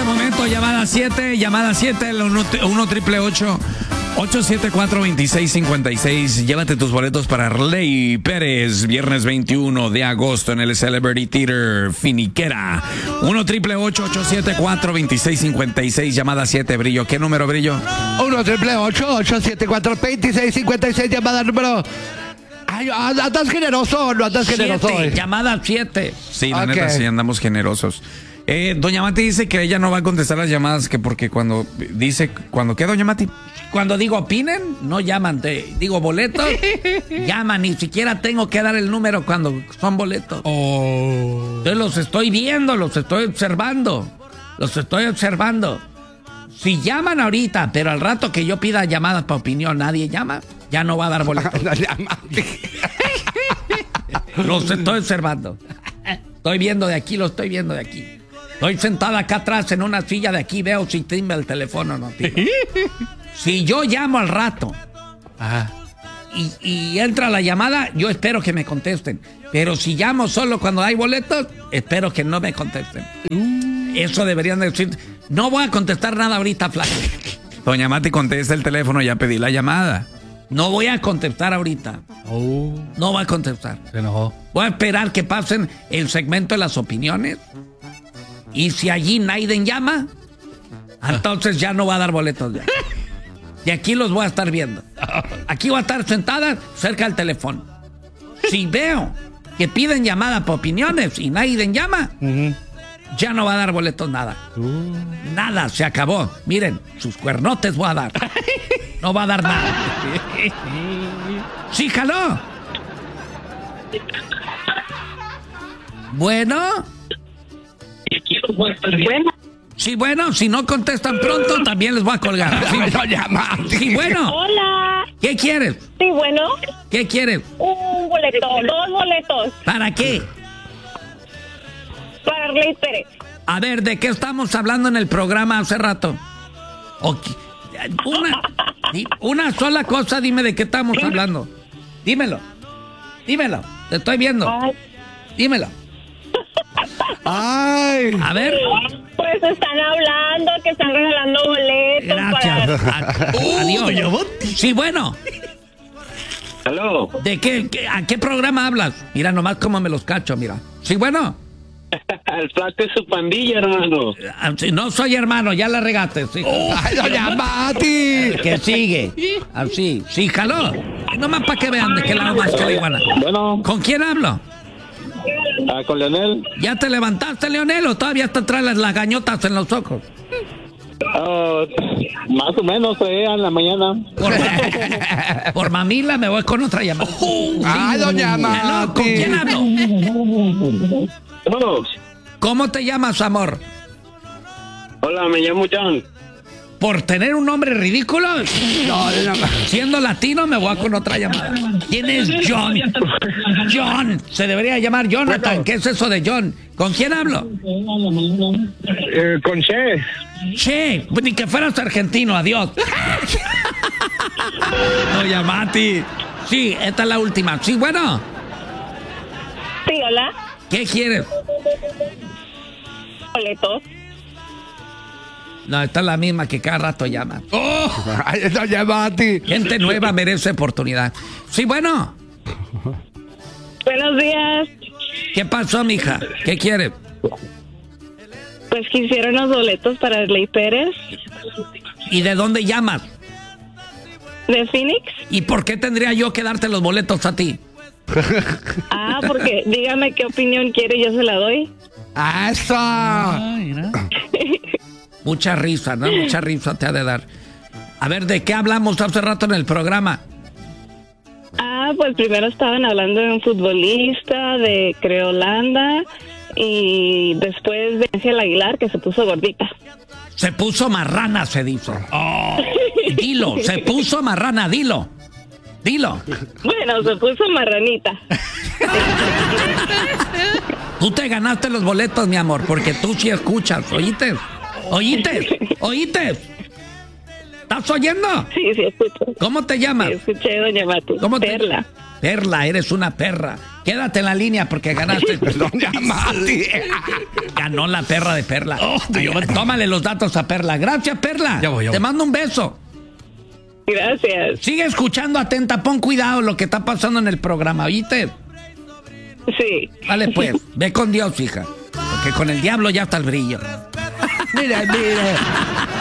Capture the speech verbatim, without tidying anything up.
momento, llamada siete, llamada siete, el uno triple ocho ocho siete cuatro dos seis cinco seis. Llévate tus boletos para Arley Pérez, viernes veintiuno de agosto en el Celebrity Theater Finiquera. uno triple ocho ocho siete cuatro dos seis cinco seis, llamada siete, Brillo. ¿Qué número, Brillo? uno triple ocho ocho siete cuatro dos seis cinco seis, llamada número... Ay, andas generoso, no andas generoso. Siete, llamada siete. Sí, la okay. neta, sí, andamos generosos. Eh, doña Mati dice que ella no va a contestar las llamadas, que porque cuando dice, ¿cuando qué, doña Mati? Cuando digo opinen, no llaman. Te digo boletos, llaman. Ni siquiera tengo que dar el número cuando son boletos. Oh. Entonces los estoy viendo, los estoy observando. Los estoy observando. Si llaman ahorita, pero al rato que yo pida llamadas para opinión, nadie llama, ya no va a dar boletos. Los estoy observando. Estoy viendo de aquí, lo estoy viendo de aquí. Estoy sentada acá atrás en una silla de aquí, veo si timba el teléfono o no timba. Si yo llamo al rato Ajá. Y, y entra la llamada, yo espero que me contesten. Pero si llamo solo cuando hay boletos, espero que no me contesten. Uh. Eso deberían decir. No voy a contestar nada ahorita, flaco. Doña Mati, contesta el teléfono, ya pedí la llamada. No voy a contestar ahorita. Oh. No voy a contestar. Se enojó. Voy a esperar que pasen el segmento de las opiniones. Y si allí Naiden llama, entonces ya no va a dar boletos ya. Y aquí los voy a estar viendo. Aquí voy a estar sentada cerca del teléfono. Si veo que piden llamada para opiniones y Naiden llama, uh-huh. ya no va a dar boletos nada. Uh. Nada, se acabó. Miren, sus cuernotes voy a dar. No va a dar nada. Sí, jaló. Bueno. Bueno. Sí, bueno, si no contestan pronto, también les voy a colgar. Sí, sí, bueno. Hola. ¿Qué quieres? Sí, bueno. ¿Qué quieres? Un boleto, dos boletos. ¿Para qué? Para Arley Pérez. A ver, ¿de qué estamos hablando en el programa hace rato? Okay. Una, una sola cosa, dime de qué estamos hablando. Dímelo. Dímelo. Te estoy viendo. Ay. Dímelo. Ay. A ver. Pues están hablando que están regalando boletos. Gracias. Para... Uh, Adiós. Sí, bueno. Aló. ¿De qué, qué, a qué programa hablas? Mira nomás cómo me los cacho, mira. Sí, bueno. El flaco es su pandilla, hermano. Sí, no soy hermano, ya la regaste. Sí. Oh, ¡ay, doña Mati! Que sigue. Así. Sí, jaló. Nomás para que vean de qué lado más que la iguana. Bueno. ¿Con quién hablo? Ah, con Leonel. ¿Ya te levantaste, Leonel, o todavía te traes las, las gañotas en los ojos? Uh, más o menos, eh, en la mañana. Por, por mamila me voy con otra llamada. Uh, ¡Ay, doña Mati! ¿Con quién hablo? Oh. ¿Cómo te llamas, amor? Hola, me llamo John. ¿Por tener un nombre ridículo? No, no, no. Siendo latino me voy con otra llamada. ¿Quién es John? John. Se debería llamar Jonathan. ¿Qué es eso de John? ¿Con quién hablo? Eh, con Che. Che, ni que fueras argentino, adiós. Oye, Mati. Sí, esta es la última. Sí, bueno. Sí, hola. ¿Qué quieres? Boletos. No, esta es la misma que cada rato llama. ¡Oh! ¡Ay, doña Mati! Gente nueva merece oportunidad. Sí, bueno. Buenos días. ¿Qué pasó, mija? ¿Qué quieres? Pues quisiera unos boletos para Arley Pérez. ¿Y de dónde llamas? ¿De Phoenix? ¿Y por qué tendría yo que darte los boletos a ti? Ah, porque dígame qué opinión quiere y yo se la doy. ¡Eso! Ay, ¿no? Mucha risa, ¿no? Mucha risa te ha de dar. A ver, ¿de qué hablamos hace rato en el programa? Ah, pues primero estaban hablando de un futbolista de Creolanda y después de Ángel Aguilar, que se puso gordita. Se puso marrana, se dice. Oh, dilo, se puso marrana, dilo. Dilo. Bueno, se puso marranita. Tú te ganaste los boletos, mi amor, porque tú sí escuchas, ¿oíste? ¿Oíste? ¿Oíste? ¿Estás oyendo? Sí, sí, escucho. ¿Cómo te llamas? Sí, escuché, doña Mati. ¿Cómo te... Perla. Perla, eres una perra. Quédate en la línea porque ganaste. Perdón, ya, Mati. Ganó la perra de Perla. Oh, Dios. Ay, tómale los datos a Perla. Gracias, Perla. Ya voy, ya voy. Te mando un beso. Gracias. Sigue escuchando atenta, pon cuidado lo que está pasando en el programa, ¿oíste? Sí. Vale, pues, ve con Dios, hija. Porque con el diablo ya está el brillo. Mire, mire.